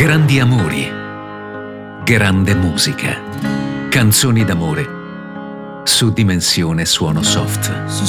Grandi amori, grande musica, canzoni d'amore su Dimensione Suono Soft.